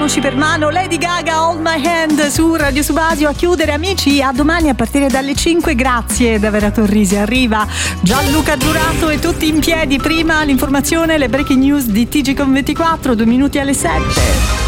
prendiamoci per mano Lady Gaga, Hold My Hand su Radio Subasio. A chiudere, amici, a domani a partire dalle 5. Grazie Davvero Torrisi. Arriva Gianluca Giurato e tutti in piedi. Prima l'informazione, le breaking news di TG con 24, 2 minuti alle 7.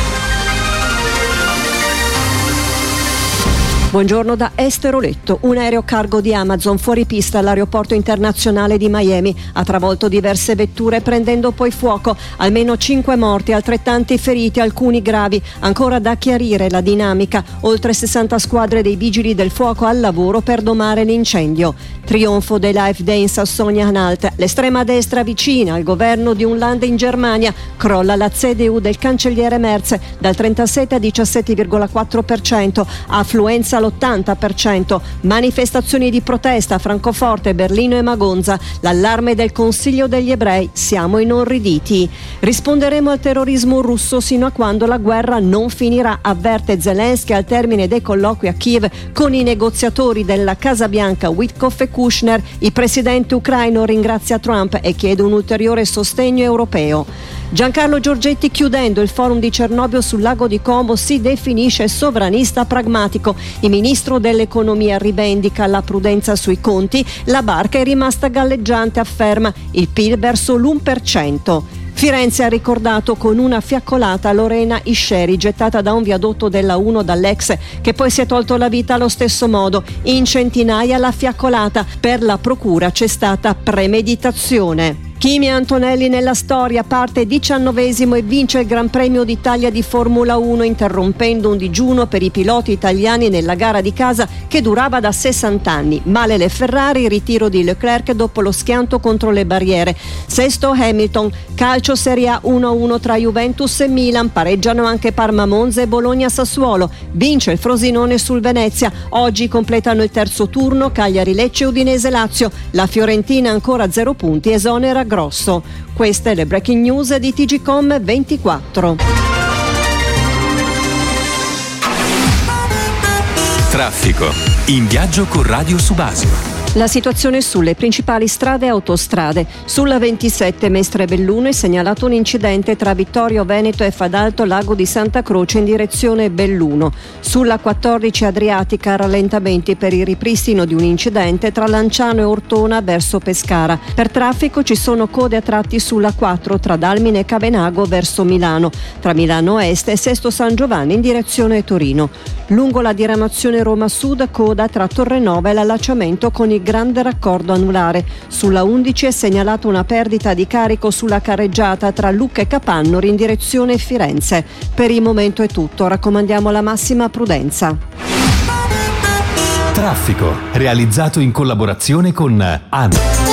Buongiorno da Estero Letto. Un aereo cargo di Amazon fuori pista all'aeroporto internazionale di Miami ha travolto diverse vetture prendendo poi fuoco. Almeno 5 morti, altrettanti feriti, alcuni gravi. Ancora da chiarire la dinamica. Oltre 60 squadre dei vigili del fuoco al lavoro per domare l'incendio. Trionfo dei Life Day in Sassonia-Anhalt. L'estrema destra vicina al governo di un land in Germania. Crolla la CDU del cancelliere Merz dal 37 al 17,4%. Affluenza all'80%. Manifestazioni di protesta a Francoforte, Berlino e Magonza. L'allarme del Consiglio degli ebrei: siamo inorriditi. Risponderemo al terrorismo russo sino a quando la guerra non finirà, avverte Zelensky al termine dei colloqui a Kiev con i negoziatori della Casa Bianca Witkoff e Kushner. Il presidente ucraino ringrazia Trump e chiede un ulteriore sostegno europeo. Giancarlo Giorgetti, chiudendo il forum di Cernobbio sul lago di Como, si definisce sovranista pragmatico. Il ministro dell'economia rivendica la prudenza sui conti. La barca è rimasta galleggiante, afferma. Il PIL verso l'1%. Firenze ha ricordato con una fiaccolata Lorena Isceri, gettata da un viadotto della 1 dall'ex, che poi si è tolto la vita allo stesso modo. In centinaia la fiaccolata. Per la procura c'è stata premeditazione. Kimi Antonelli nella storia, parte 19° e vince il Gran Premio d'Italia di Formula 1, interrompendo un digiuno per i piloti italiani nella gara di casa che durava da 60 anni. Male le Ferrari, ritiro di Leclerc dopo lo schianto contro le barriere. Sesto Hamilton. Calcio Serie A 1-1 tra Juventus e Milan, pareggiano anche Parma Monza e Bologna Sassuolo. Vince il Frosinone sul Venezia. Oggi completano il terzo turno Cagliari Lecce Udinese Lazio. La Fiorentina ancora 0 punti, esonera Grosso. Queste le breaking news di TGcom 24. Traffico. In viaggio con Radio Subasio. La situazione sulle principali strade e autostrade. Sulla 27 Mestre-Belluno è segnalato un incidente tra Vittorio Veneto e Fadalto Lago di Santa Croce in direzione Belluno. Sulla 14 Adriatica rallentamenti per il ripristino di un incidente tra Lanciano e Ortona verso Pescara. Per traffico ci sono code a tratti sulla 4 tra Dalmine e Cavenago verso Milano. Tra Milano Est e Sesto San Giovanni in direzione Torino. Lungo la diramazione Roma Sud, coda tra Torrenova e l'allacciamento con il grande raccordo anulare. Sulla 11 è segnalata una perdita di carico sulla carreggiata tra Lucca e Capannori in direzione Firenze. Per il momento è tutto, raccomandiamo la massima prudenza. Traffico, realizzato in collaborazione con ANI.